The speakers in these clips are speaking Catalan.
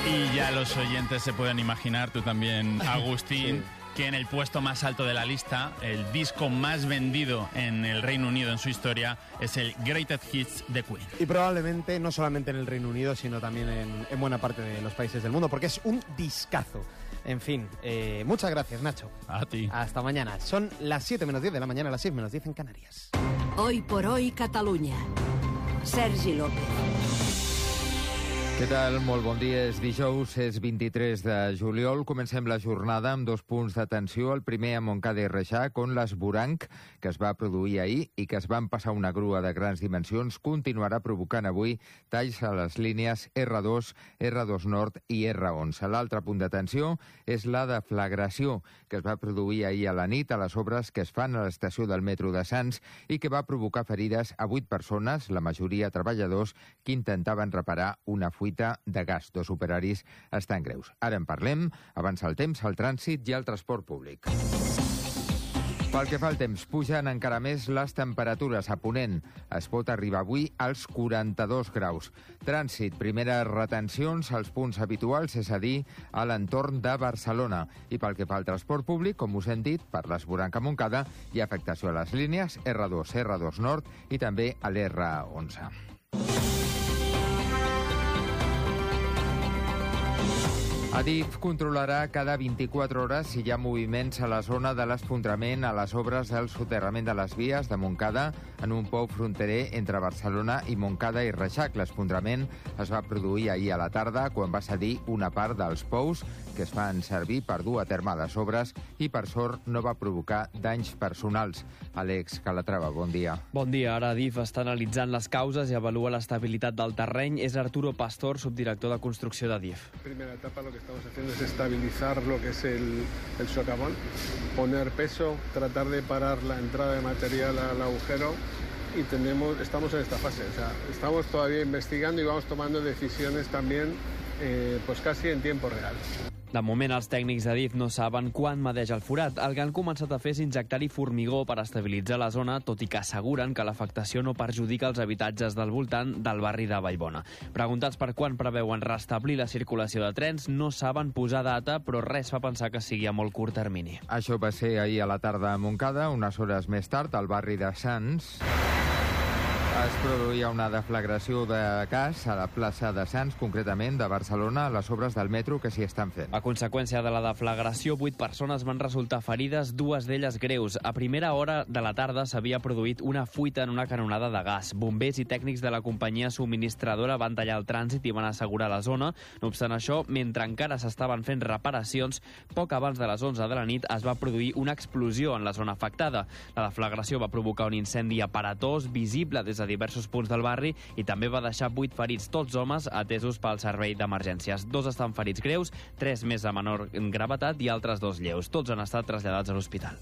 Y ya los oyentes se pueden imaginar, tú también, Agustín, sí, que en el puesto más alto de la lista, el disco más vendido en el Reino Unido en su historia, es el Greatest Hits de Queen. Y probablemente no solamente en el Reino Unido, sino también en buena parte de los países del mundo, porque es un discazo. En fin, muchas gracias, Nacho. A ti. Hasta mañana. Son las 7 menos 10 de la mañana, las 6 menos 10 en Canarias. Hoy por hoy, Catalunya. Sergi López. Què tal? Molt bon dia. És dijous, és 23 de juliol. Comencem la jornada amb 2 punts d'atenció. El primer a Montcada i Reixac, on l'esvoranc que es va produir ahir i que es van passar una grua de grans dimensions continuarà provocant avui talls a les línies R2, R2 Nord i R11. L'altre punt d'atenció és la deflagració que es va produir ahir a la nit a les obres que es fan a l'estació del metro de Sants i que va provocar ferides a 8 persones, la majoria treballadors, que intentaven reparar una fuita de gas. 2 operaris estan greus. Ara en parlem. Avança el temps, el trànsit i el transport públic. Pel que fa al temps, pugen encara més les temperatures. A Ponent es pot arribar avui als 42 graus. Trànsit, primeres retencions als punts habituals, és a dir, a l'entorn de Barcelona. I pel que fa al transport públic, com us hem dit, per l'esvoranc a Montcada hi ha afectació a les línies R2, R2 Nord i també a l'R11. Adif controlarà cada 24 hores si hi ha moviments a la zona de l'esfondrament a les obres del soterrament de les vies de Montcada en un pou fronterer entre Barcelona i Montcada i Reixac. L'esfondrament es va produir ahir a la tarda quan va cedir una part dels pous que es fan servir per dur a terme les obres i per sort no va provocar danys personals. Àlex Calatrava, bon dia. Bon dia. Ara Adif està analitzant les causes i avalua l'estabilitat del terreny. És Arturo Pastor, subdirector de construcció d'Adif. Primera etapa lo que estamos haciendo es estabilizar lo que es el socavón, poner peso, tratar de parar la entrada de material al agujero y estamos en esta fase. O sea, estamos todavía investigando y vamos tomando decisiones también pues casi en tiempo real. De moment, els tècnics d'Adif no saben quan medeix el forat. El que han començat a fer és injectar-hi formigó per estabilitzar la zona, tot i que asseguren que l'afectació no perjudica els habitatges del voltant del barri de Vallbona. Preguntats per quan preveuen restablir la circulació de trens, no saben posar data, però res fa pensar que sigui a molt curt termini. Això va ser ahir a la tarda a Montcada, unes hores més tard, al barri de Sants. Es produïa una deflagració de gas a la plaça de Sants, concretament de Barcelona, a les obres del metro que s'hi estan fent. A conseqüència de la deflagració, 8 persones van resultar ferides, 2 d'elles greus. A primera hora de la tarda s'havia produït una fuita en una canonada de gas. Bombers i tècnics de la companyia subministradora van tallar el trànsit i van assegurar la zona. No obstant això, mentre encara s'estaven fent reparacions, poc abans de les 11 de la nit es va produir una explosió en la zona afectada. La deflagració va provocar un incendi aparatós, visible des de diversos punts del barri i també va deixar 8 ferits, tots homes atesos pel servei d'emergències. 2 estan ferits greus, 3 més de menor gravetat i altres 2 lleus. Tots han estat traslladats a l'hospital.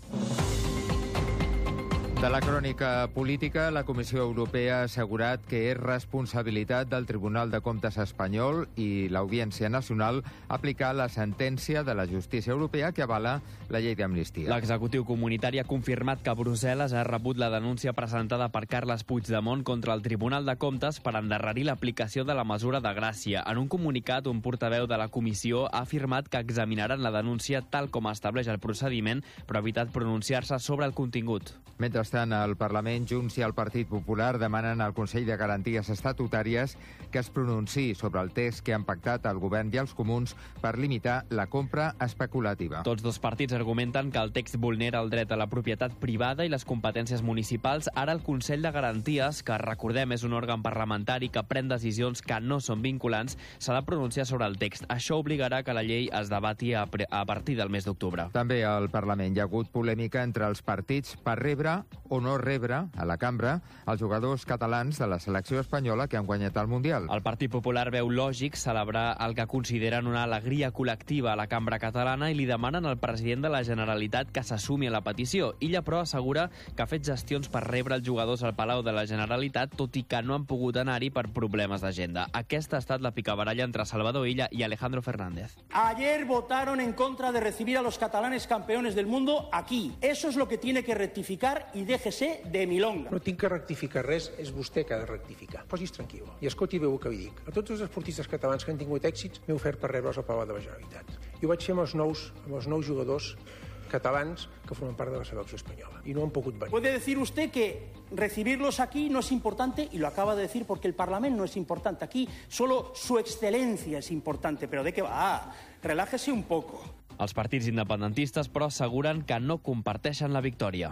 De la crònica política, la Comissió Europea ha assegurat que és responsabilitat del Tribunal de Comptes espanyol i l'Audiència Nacional aplicar la sentència de la justícia europea que avala la llei d'amnistia. L'executiu comunitari ha confirmat que Brussel·les ha rebut la denúncia presentada per Carles Puigdemont contra el Tribunal de Comptes per endarrerir l'aplicació de la mesura de gràcia. En un comunicat, un portaveu de la comissió ha afirmat que examinaran la denúncia tal com estableix el procediment, però ha evitat pronunciar-se sobre el contingut. Mentrestant, al Parlament, Junts i el Partit Popular demanen al Consell de Garanties Estatutàries que es pronunciï sobre el text que han pactat el govern i els comuns per limitar la compra especulativa. Tots 2 partits argumenten que el text vulnera el dret a la propietat privada i les competències municipals. Ara el Consell de Garanties, que recordem és un òrgan parlamentari que pren decisions que no són vinculants, s'ha de pronunciar sobre el text. Això obligarà que la llei es debati a partir del mes d'octubre. També al Parlament hi ha hagut polèmica entre els partits per rebre o no rebre a la cambra els jugadors catalans de la selecció espanyola que han guanyat el Mundial. El Partit Popular veu lògic celebrar el que consideren una alegria col·lectiva a la cambra catalana i li demanen al president de la Generalitat que s'assumi a la petició. Illa, però, assegura que ha fet gestions per rebre els jugadors al Palau de la Generalitat, tot i que no han pogut anar-hi per problemes d'agenda. Aquesta ha estat la picabaralla entre Salvador Illa y Alejandro Fernández. Ayer votaron en contra de recibir a los catalanes campeones del mundo aquí. Eso es lo que tiene que rectificar y de déjese de milonga. No tinc que rectificar res, és vostè que ha de rectificar. Posis tranquil. I escolti bé el que vi dic. A tots els esportistes catalans que han tingut èxits m'he ofert per rebre'ls al Palau de la Generalitat. I ho vaig fer amb els nous jugadors catalans que formen part de la selecció espanyola. I no han pogut venir. Puede decir usted que recibirlos aquí no es importante, y lo acaba de decir porque el Parlamento no es importante. Aquí solo su excelencia es importante. ¿Pero de qué va? Relájese un poco. Els partits independentistes, però, asseguren que no comparteixen la victòria.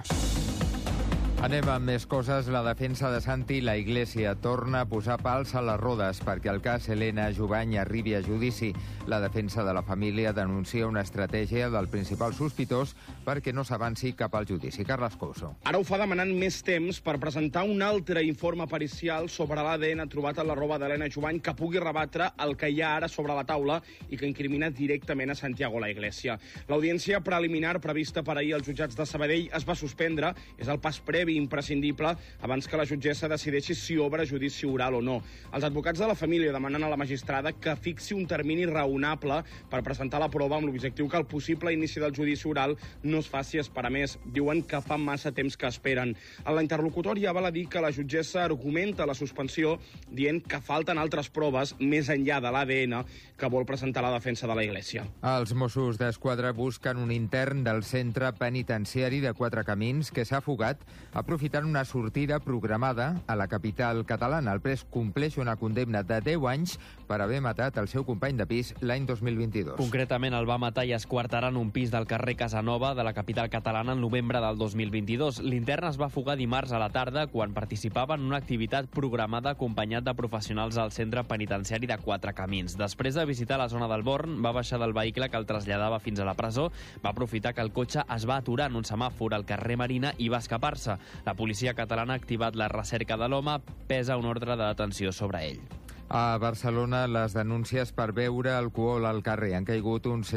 Anem amb més coses. La defensa de Santi La Iglesia torna a posar pals a les rodes perquè el cas Helena Jubany arribi a judici. La defensa de la família denuncia una estratègia del principal sospitós perquè no s'avanci cap al judici. Carles Couso. Ara ho fa demanant més temps per presentar un altre informe pericial sobre l'ADN trobat a la roba d'Helena Jubany que pugui rebatre el que hi ha ara sobre la taula i que incrimina directament a Santiago La Iglesia. L'audiència preliminar prevista per ahir als jutjats de Sabadell es va suspendre. És el pas previ imprescindible abans que la jutgessa decideixi si obre judici oral o no. Els advocats de la família demanen a la magistrada que fixi un termini raonable per presentar la prova amb l'objectiu que el possible inici del judici oral no es faci esperar més. Diuen que fa massa temps que esperen. En la interlocutòria val a dir que la jutgessa argumenta la suspensió dient que falten altres proves més enllà de l'ADN que vol presentar la defensa de la Iglesia. Els Mossos d'Esquadra busquen un intern del centre penitenciari de Quatre Camins que s'ha fugat aprofitant una sortida programada a la capital catalana. El pres compleix una condemna de 10 anys per haver matat el seu company de pis l'any 2022. Concretament, el va matar i esquartarà en un pis del carrer Casanova de la capital catalana el novembre del 2022. L'intern es va fugar dimarts a la tarda quan participava en una activitat programada acompanyat de professionals al centre penitenciari de Quatre Camins. Després de visitar la zona del Born, va baixar del vehicle que el traslladava fins a la presó, va aprofitar que el cotxe es va aturar en un semàfor al carrer Marina i va escapar-se. La policia catalana ha activat la recerca de l'home, pesa un ordre de detenció sobre ell. A Barcelona, les denúncies per beure alcohol al carrer han caigut un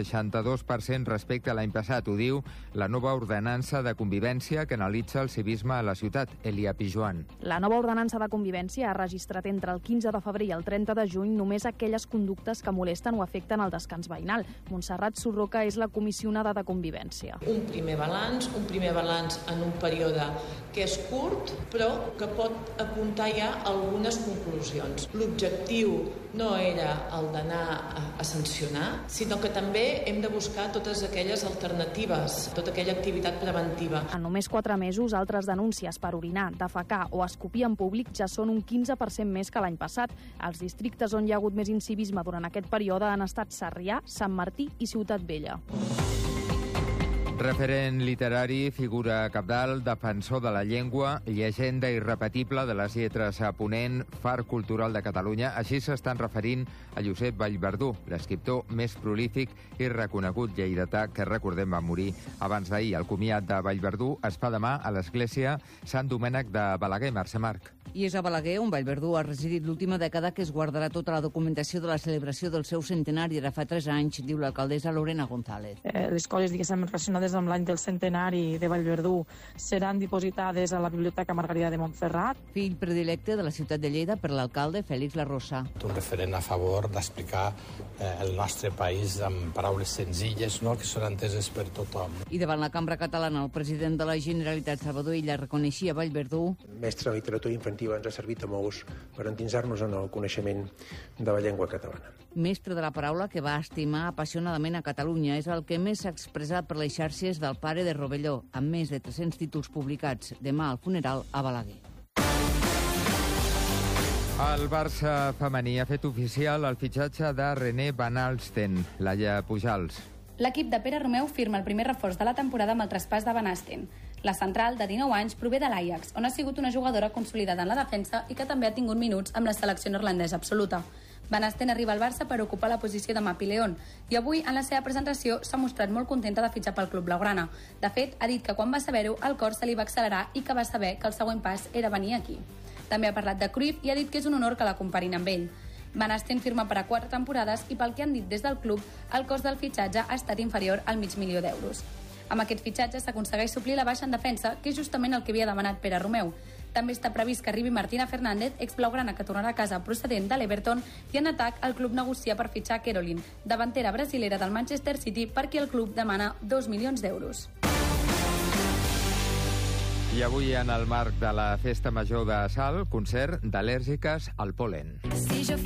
62% respecte a l'any passat. Ho diu la nova ordenança de convivència que analitza el civisme a la ciutat. Elia Pijoan. La nova ordenança de convivència ha registrat entre el 15 de febrer i el 30 de juny només aquelles conductes que molesten o afecten el descans veïnal. Montserrat Surroca és la comissionada de convivència. Un primer balanç en un període que és curt, però que pot apuntar ja algunes conclusions. L'objectiu no era el d'anar a sancionar, sinó que també hem de buscar totes aquelles alternatives, tota aquella activitat preventiva. En només 4 mesos, altres denúncies per orinar, defecar o escopir en públic ja són un 15% més que l'any passat. Els districtes on hi ha hagut més incivisme durant aquest període han estat Sarrià, Sant Martí i Ciutat Vella. Referent literari, figura cabdal, defensor de la llengua, llegenda irrepetible de les lletres a Ponent, far cultural de Catalunya. Així s'estan referint a Josep Vallverdú, l'escriptor més prolífic i reconegut lleidatà que, recordem, va morir abans d'ahir. El comiat de Vallverdú es fa demà a l'església Sant Domènec de Balaguer. Mercè Marc. I és a Balaguer on Vallverdú ha residit l'última dècada que es guardarà tota la documentació de la celebració del seu centenari de fa 3 anys, diu l'alcaldessa Lorena González. Les coses, diguéssim, relacionades amb l'any del centenari de Vallverdú seran dipositades a la Biblioteca Margarida de Montferrat. Fill predilecte de la ciutat de Lleida per l'alcalde Félix Larrosa. Un referent a favor d'explicar el nostre país amb paraules senzilles, no?, que són enteses per tothom. I davant la cambra catalana, el president de la Generalitat, Salvador Illa, reconeixia Vallverdú. Mestre de literatura infantil ens ha servit a molts per endinsar-nos en el coneixement de la llengua catalana. Mestre de la paraula que va estimar apassionadament a Catalunya. És el que més s'ha expressat per les xarxes del pare de Rovelló, amb més de 300 títols publicats. Demà al funeral a Balaguer. El Barça femení ha fet oficial el fitxatge de René Van Alsten. Laia Pujals. L'equip de Pere Romeu firma el primer reforç de la temporada amb el traspàs de Van Alsten. La central, de 19 anys, prové de l'Ajax, on ha sigut una jugadora consolidada en la defensa i que també ha tingut minuts amb la selecció neerlandesa absoluta. Van Alsten arriba al Barça per ocupar la posició de Mapi León i avui, en la seva presentació, s'ha mostrat molt contenta de fitxar pel club blaugrana. De fet, ha dit que quan va saber-ho, el cor se li va accelerar i que va saber que el següent pas era venir aquí. També ha parlat de Cruyff i ha dit que és un honor que la comparin amb ell. Van Alsten firma per a 4 temporades i pel que han dit des del club, el cost del fitxatge ha estat inferior al $500.000. Amb aquest fitxatge s'aconsegueix suplir la baixa en defensa, que és justament el que havia demanat Pere Romeu. També està previst que arribi Martina Fernández, ex-blaugrana que tornarà a casa procedent de l'Everton, i en atac el club negocia per fitxar Caroline, davantera brasilera del Manchester City, per qui el club demana $2 milions. I avui, en el marc de la Festa Major de Salt, concert d'al·lèrgiques al pol·len. Si jo